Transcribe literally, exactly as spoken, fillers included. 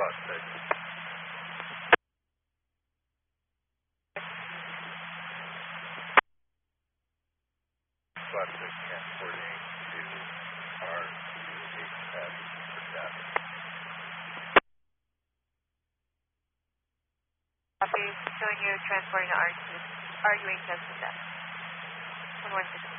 Squawk six. Squawk six, transporting to R two H S for traffic. Copy, showing you transporting to R two, R two H S for traffic. one one six.